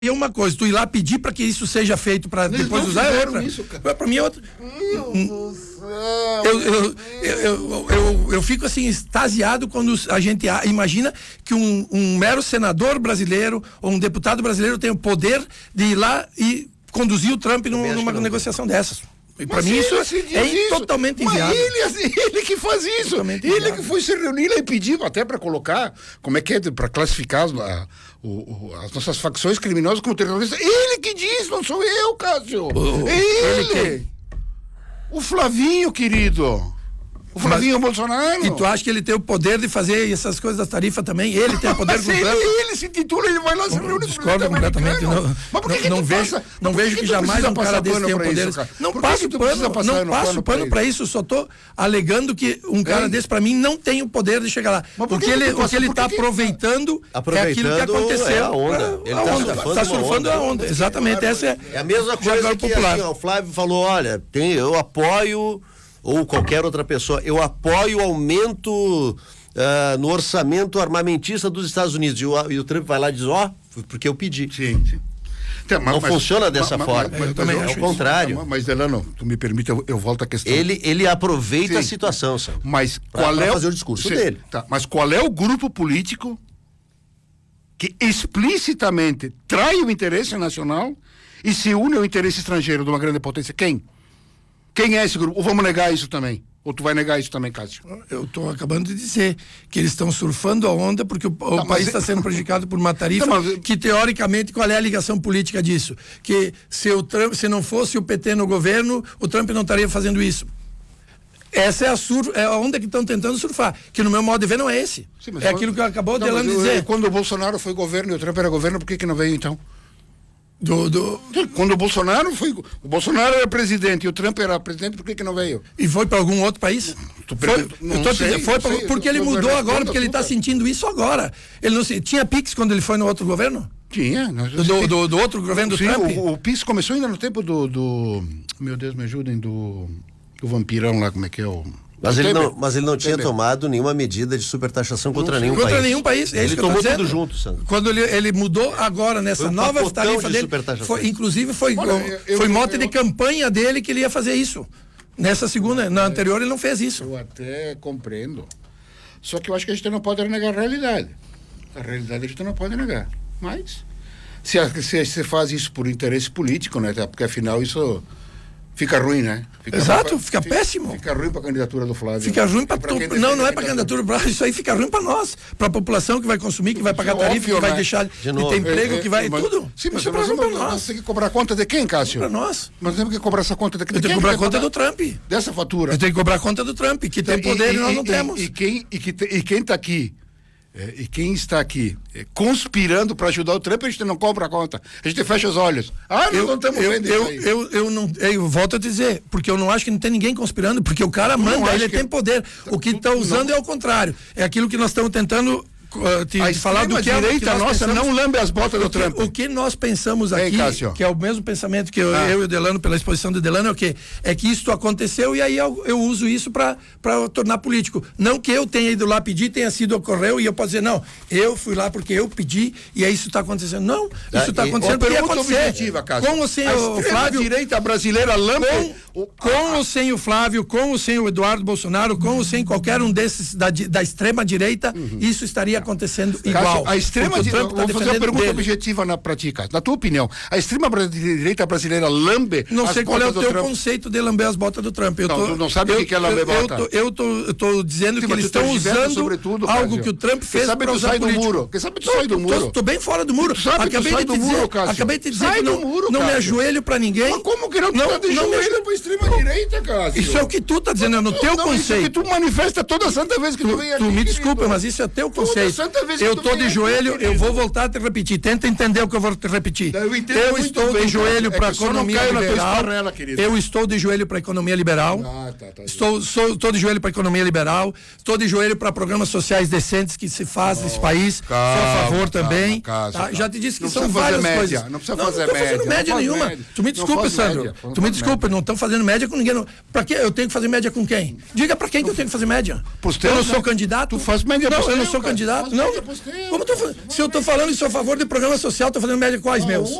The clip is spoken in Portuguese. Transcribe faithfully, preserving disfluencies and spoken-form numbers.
E é uma coisa, tu ir lá pedir para que isso seja feito para depois usar é outra. Para mim é outra. Meu Deus do céu. Eu, eu, eu, eu, eu, eu fico assim extasiado quando a gente imagina que um, um mero senador brasileiro ou um deputado brasileiro tem o poder de ir lá e conduzir o Trump num, numa negociação dessas. Para mim isso é isso. totalmente inviável. Mas ele, ele que faz isso. Totalmente ele inviável. Que foi se reunir lá e pediu até para colocar, como é que é, para classificar as, a, o, o, as nossas facções criminosas como terroristas. Ele que diz, não sou eu, Cássio. O, é ele. ele o Flavinho, querido. O Flavinho Mas, Bolsonaro. E tu acha que ele tem o poder de fazer essas coisas da tarifa também? Ele tem o poder Mas ele, ele se titula, ele vai lá se reúne. Discordo completamente. Não, mas por que não, que não vejo, passa, não vejo que, que jamais um cara desse tenha o poder. Isso, não passo pano, não passo pano para isso. Só estou alegando que um cara desse para mim não tem o poder de chegar lá. O que ele, o que ele está aproveitando, aproveitando é aquilo que aconteceu. É a onda. Ele está surfando, tá surfando a onda. Exatamente. Essa é, é a mesma coisa que assim, ó, o Flávio falou, olha, tem, eu apoio ou qualquer outra pessoa, eu apoio o aumento uh, no orçamento armamentista dos Estados Unidos. E o, e o Trump vai lá e diz, ó, oh, porque eu pedi. Sim, sim. Então, não mas, funciona dessa mas, forma. Mas, mas, eu também mas, acho o contrário. Mas, mas, Delano, tu me permite, eu, eu volto à questão. Ele, ele aproveita sim. a situação, sabe? Mas pra, qual pra é fazer o discurso sim, dele. Tá, mas qual é o grupo político que explicitamente trai o interesse nacional e se une ao interesse estrangeiro de uma grande potência? Quem? Quem é esse grupo? Ou vamos negar isso também? Ou tu vai negar isso também, Cássio? Eu estou acabando de dizer que eles estão surfando a onda porque o, o tá, país está é... sendo prejudicado por uma tarifa tá, mas... que, teoricamente, qual é a ligação política disso? Que se, o Trump, se não fosse o P T no governo, o Trump não estaria fazendo isso. Essa é a, sur, é a onda que estão tentando surfar, que no meu modo de ver não é esse. Sim, é quando... aquilo que acabou de Delano dizer. Quando o Bolsonaro foi governo e o Trump era governo, por que que não veio então? Do, do... Quando o Bolsonaro foi. O Bolsonaro era presidente e o Trump era presidente, por que que não veio? E foi para algum outro país? Foi, não sei, dizendo, foi pra, sei, porque ele mudou agora, porque ele está sentindo isso agora. Ele não se, tinha Pix quando ele foi no outro governo? Tinha. Do, do, do, do outro governo do sim, Trump? O, o Pix começou ainda no tempo do, do. Meu Deus, me ajudem, do. Do vampirão lá, como é que é o. Mas ele, não, mas ele não tinha Entendeu? tomado nenhuma medida de supertaxação contra não, nenhum contra país. Contra nenhum país. É ele que tomou tudo junto, Sandro. Quando ele, ele mudou agora nessa um nova tarifa de dele, foi, inclusive foi, Olha, eu, foi eu, mote eu, de eu, campanha dele que ele ia fazer isso. Nessa segunda, na anterior ele não fez isso. Eu até compreendo. Só que eu acho que a gente não pode negar a realidade. A realidade a gente não pode negar. Mas, se você faz isso por interesse político, né? Porque afinal isso... Fica ruim, né? Fica Exato, pra, fica, fica péssimo. Fica ruim para a candidatura do Flávio. Fica ruim para to... Não, não é para a candidatura do Flávio, isso aí fica ruim para nós, para a população que vai consumir, que vai pagar tarifa, óbvio, que vai né? deixar de, de ter emprego, é, é, que vai mas, tudo. Sim, mas, mas, mas, mas nós. Nós temos que cobrar conta de quem, Cássio? Para nós. Nós temos que cobrar essa conta de quem? Eu tenho que cobrar conta do Trump. Dessa fatura. Eu tenho que cobrar conta do Trump, que tem poder e, e nós não e, temos. E, e quem e, que, e quem está aqui? É, e quem está aqui é, conspirando para ajudar o Trump, a gente não cobra a conta. A gente fecha os olhos. Ah, nós eu, não estamos eu, vendo eu, isso aí. Eu, eu, não, eu volto a dizer, porque eu não acho que não tem ninguém conspirando, porque o cara manda, ele que... tem poder. O que está usando não... é o contrário. É aquilo que nós estamos tentando... Uh, te, a falar do que a direita que nossa pensamos, não lambe as botas do o que, Trump. O que nós pensamos aqui, Ei, que é o mesmo pensamento que eu, ah. eu e o Delano, pela exposição do Delano, é o quê? É que isso aconteceu e aí eu, eu uso isso para tornar político. Não que eu tenha ido lá pedir, tenha sido ocorreu e eu posso dizer, não, eu fui lá porque eu pedi e aí isso está acontecendo. Não, isso está acontecendo porque ia acontecer. Objetiva, com ou sem o Flávio... A direita brasileira lambe... Com, com ou sem o Flávio, com ou sem o Eduardo Bolsonaro, com ou sem qualquer um desses da, da extrema direita, uhum. isso estaria acontecendo igual. A extrema direita, tá vou fazer uma pergunta dele. objetiva na prática. Na tua opinião, a extrema direita brasileira lambe Não as sei qual é o teu Trump. conceito de lamber as botas do Trump. Eu não, tô, tu não sabe eu, o que é lamber bota. Eu estou dizendo Sim, que eles estão usando sobretudo, algo Cássio. que o Trump fez para usar político. do muro. Quem sabe tu sai do muro. Estou bem fora do muro. Acabei de te dizer, acabei de dizer que não me ajoelho para ninguém. Mas como que não tu está de joelho para a extrema direita, Cássio? Isso é o que tu está dizendo, é no teu conceito. Isso é que tu manifesta toda santa vez que tu vem aqui. Tu me desculpa, mas isso é teu conceito. Eu estou de joelho, eu vou voltar a te repetir. Tenta entender o que eu vou te repetir. Eu, eu estou bem, de joelho é para a economia liberal. Esparrela, eu estou de joelho para a economia liberal. Ah, tá, tá, estou, sou, estou de joelho para a economia liberal. Estou de joelho para programas sociais decentes que se faz oh, nesse país. Calma, sou a favor calma, também. Calma, tá? calma. Já te disse que não são várias média, coisas. Não precisa não, fazer não média. Não estou fazendo média nenhuma. Média. Tu me desculpa, Sandro. Média, tu me desculpa, não estão fazendo média com ninguém. Para que eu tenho que fazer média com quem? Diga para quem que eu tenho que fazer média. Eu não sou candidato. Tu faz média Não, eu não sou candidato. Exato. Não, como tô, se eu estou falando isso a favor de programa social, estou fazendo média quais meus?